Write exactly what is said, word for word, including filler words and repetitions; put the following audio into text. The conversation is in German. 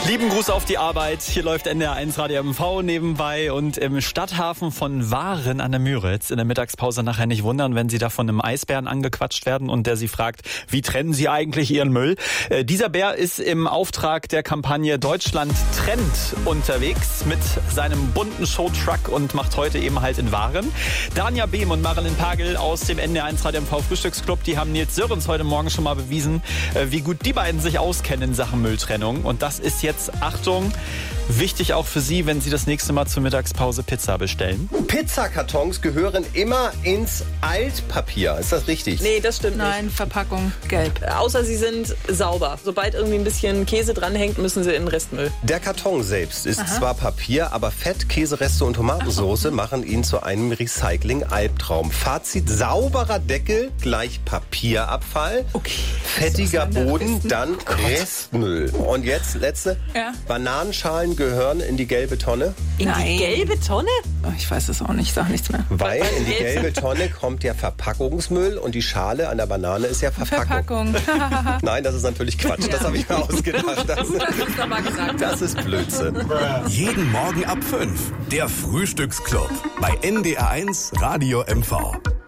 Lieben Gruß auf die Arbeit. Hier läuft N D R eins Radio M V nebenbei und im Stadthafen von Waren an der Müritz in der Mittagspause nachher nicht wundern, wenn Sie da von einem Eisbären angequatscht werden und der Sie fragt, wie trennen Sie eigentlich Ihren Müll? Äh, dieser Bär ist im Auftrag der Kampagne Deutschland trennt unterwegs mit seinem bunten Showtruck und macht heute eben halt in Waren. Danja Behm und Marilyn Pagel aus dem N D R eins Radio M V Frühstücksclub, die haben Nils Sörens heute Morgen schon mal bewiesen, äh, wie gut die beiden sich auskennen in Sachen Mülltrennung. Und das ist jetzt, Achtung, wichtig auch für Sie, wenn Sie das nächste Mal zur Mittagspause Pizza bestellen. Pizzakartons gehören immer ins Altpapier. Ist das richtig? Nee, das stimmt Nein, nicht. Verpackung, gelb. Außer sie sind sauber. Sobald irgendwie ein bisschen Käse dranhängt, müssen sie in den Restmüll. Der Karton selbst ist Aha. zwar Papier, aber Fett, Käsereste und Tomatensauce machen ihn zu einem Recycling-Albtraum. Fazit: sauberer Deckel gleich Papierabfall, Okay. fettiger Das muss man da Boden, wissen. dann Restmüll. Und jetzt letzte: Ja. Bananenschalen gehören in die gelbe Tonne, In Nein. die gelbe Tonne? Oh, ich weiß es auch nicht, sag nichts mehr. weil in die Gelb. gelbe Tonne kommt ja Verpackungsmüll und die Schale an der Banane ist ja Verpackung. Verpackung. Nein, das ist natürlich Quatsch. Das Ja. habe ich mir ausgedacht. Das, Gut, dass du es nochmal gesagt das ist Blödsinn. Jeden Morgen ab fünf. Der Frühstücksclub bei N D R eins Radio M V.